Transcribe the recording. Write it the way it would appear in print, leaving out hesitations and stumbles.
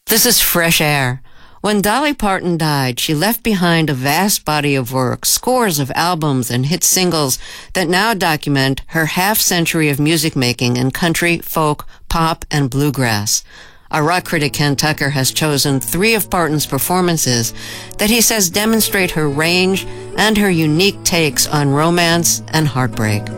This is Fresh Air. When Dolly Parton died, she left behind a vast body of work, scores of albums and hit singles that now document her half-century of music making in country, folk, pop, and bluegrass. Our rock critic Ken Tucker has chosen 3 of Parton's performances that he says demonstrate her range and her unique takes on romance and heartbreak.